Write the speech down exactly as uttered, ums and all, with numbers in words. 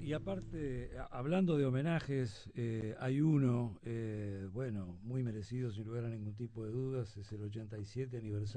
y aparte, a- hablando de homenajes, eh, hay uno, eh, bueno, muy merecido sin lugar a ningún tipo de dudas, es el ochenta y siete aniversario